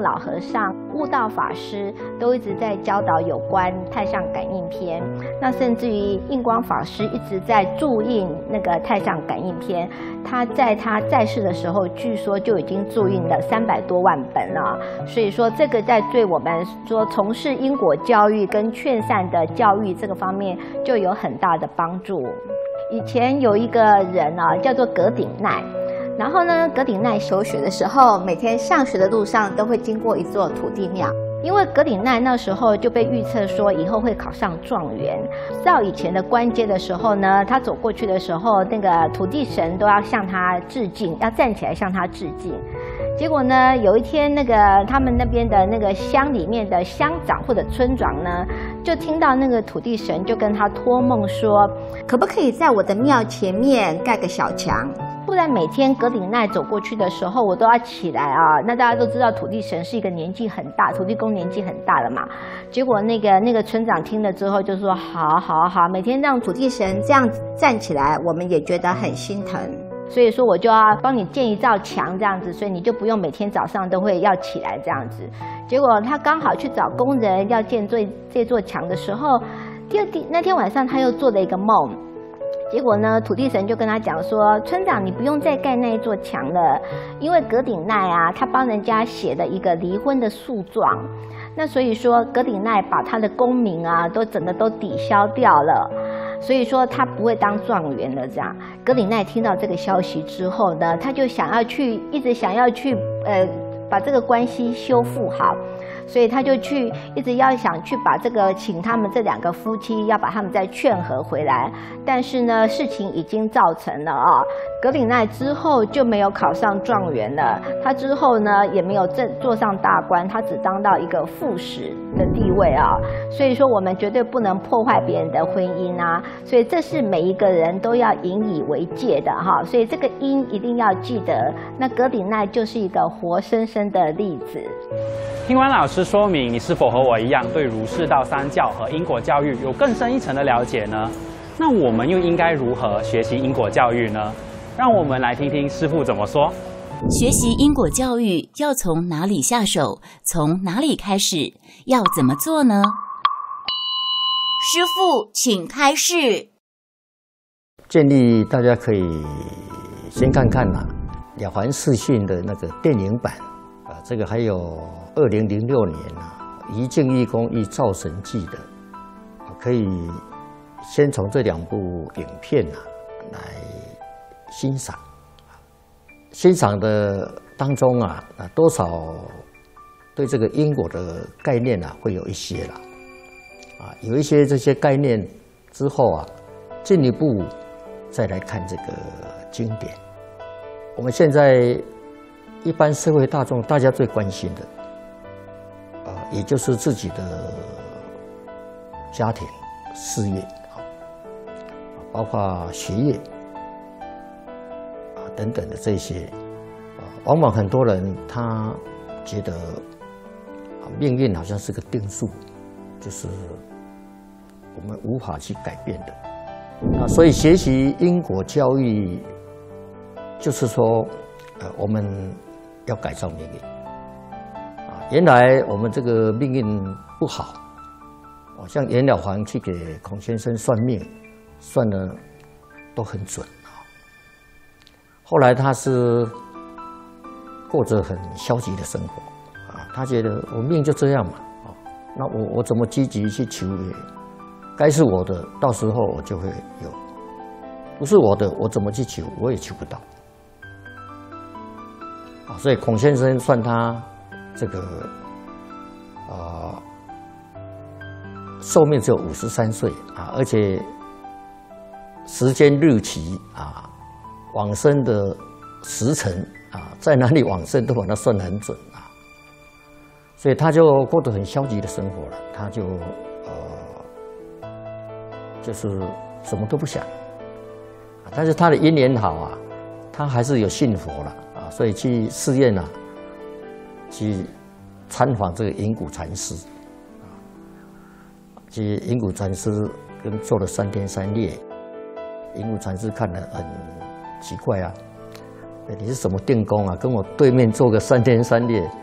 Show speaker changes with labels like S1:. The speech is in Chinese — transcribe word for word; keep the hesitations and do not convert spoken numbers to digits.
S1: 老和尚、悟道法师都一直在教导有关太上感应篇。那甚至于印光法师一直在注印那个太上感应篇，他在他在世的时候，据说就已经注印了三百多万本了。所以说，这个在对我们说从事因果教育跟劝善的教育这个方面，就有很大的帮助。以前有一个人啊，叫做葛鼎鼐。然后呢，葛鼎鼐求学的时候，每天上学的路上都会经过一座土地庙，因为葛鼎鼐那时候就被预测说以后会考上状元。到以前的官阶的时候呢，他走过去的时候，那个土地神都要向他致敬，要站起来向他致敬。结果呢，有一天那个他们那边的那个乡里面的乡长或者村长呢，就听到那个土地神就跟他托梦说，可不可以在我的庙前面盖个小墙？不然每天葛鼎鼐走过去的时候，我都要起来啊。那大家都知道土地神是一个年纪很大，土地公年纪很大了嘛。结果那个那个村长听了之后就说：好好好，每天让土地神这样站起来，我们也觉得很心疼。所以说我就要帮你建一道墙这样子，所以你就不用每天早上都会要起来这样子。结果他刚好去找工人要建这这座墙的时候，第二天那天晚上他又做了一个梦。结果呢，土地神就跟他讲说，村长你不用再盖那一座墙了，因为葛鼎鼐啊，他帮人家写了一个离婚的诉状，那所以说葛鼎鼐把他的功名啊都整个都抵消掉了，所以说他不会当状元了。这样，葛鼎鼐听到这个消息之后呢，他就想要去，一直想要去呃把这个关系修复好。所以他就去一直要想去把这个请他们这两个夫妻要把他们再劝和回来，但是呢事情已经造成了啊。葛鼎鼐之后就没有考上状元了，他之后呢也没有正做上大官，他只当到一个副使的地位啊。所以说我们绝对不能破坏别人的婚姻啊，所以这是每一个人都要引以为戒的哈。所以这个因一定要记得，那葛鼎鼐就是一个活生生的例子。
S2: 听完老师说明，你是否和我一样对儒释道三教和因果教育有更深一层的了解呢？那我们又应该如何学习因果教育呢？让我们来听听师父怎么说。
S3: 学习因果教育要从哪里下手？从哪里开始？要怎么做呢？师父，请开示。
S4: 建议大家可以先看看啊，了凡四训的那个电影版啊，这个还有二零零六年啊，一镜一公一造神记的，可以先从这两部影片啊来欣赏。欣赏的当中啊，啊多少对这个因果的概念啊会有一些啦，啊有一些这些概念之后啊，进一步再来看这个经典。我们现在一般社会大众大家最关心的。也就是自己的家庭、事业，包括学业啊等等的这些，往往很多人他觉得命运好像是个定数，就是我们无法去改变的。啊，所以学习因果教育，就是说，呃，我们要改造命运。原来我们这个命运不好，哦，像袁了凡去给孔先生算命，算的都很准啊。后来他是过着很消极的生活啊，他觉得我命就这样嘛，啊，那我我怎么积极去求也，该是我的，到时候我就会有；不是我的，我怎么去求，我也求不到。啊，所以孔先生算他。这个啊、呃，寿命只有五十三岁啊，而且时间日期啊，往生的时辰啊，在哪里往生都把它算得很准啊，所以他就过得很消极的生活了，他就呃，就是什么都不想啊，但是他的因缘好啊，他还是有信佛了啊，所以去寺院啊。去参访这个隐谷禅师，去隐谷禅师跟做了三天三夜。隐谷禅师看了很奇怪啊，你是什么定功啊？跟我对面做个三天三夜，